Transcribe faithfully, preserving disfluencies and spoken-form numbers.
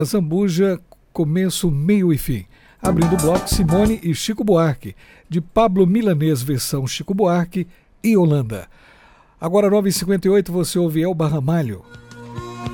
Zambuja, começo, meio e fim. Abrindo o bloco, Simone e Chico Buarque, de Pablo Milanês, versão Chico Buarque e Holanda. Agora, nove e cinquenta e oito, você ouve Elba Ramalho.